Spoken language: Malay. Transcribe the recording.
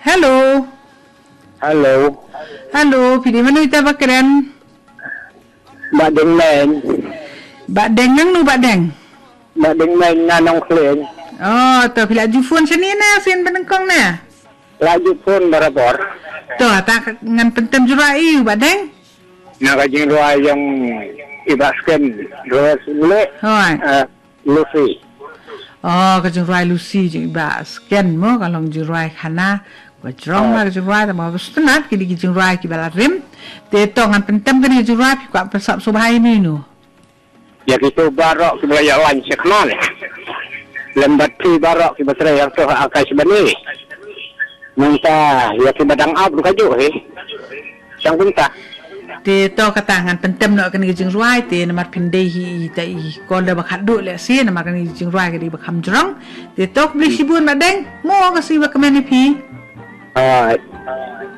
Halo. Halo. Halo, pilih mana kita bakaran? Mbak Deng main. Mbak Deng nang nu Mbak Deng? Mbak Deng main nanong klen. Oh, tu pilih jufun sini na, sin penengkong na. Lagi pun berapor. Tu, tak ngan pentem jurai Mbak Deng? Nakajing dua yang ibaskan dua sule. Hoi. Lucy. Oh, ke jurai Lucy je ibas. Ken mo kalau jurai khana. Wajrong lah jurai, tapi apa setengah kini jurai kibala rim. Teto ngan pentem kini jurai, kuat persap subhai ni nu. Ya kita barok kita ya lancek nol. Lembat ti barok kita berai yang tu akai sebani. Minta ya kita badang ab kaju Sang punta. Teto kata ngan pentem nak kini jurai, te nama pindahi tai kalau bakat duk le si nama kini jurai kini bakam jerong. Teto beli sibun madeng, mau kasih bakaman pi.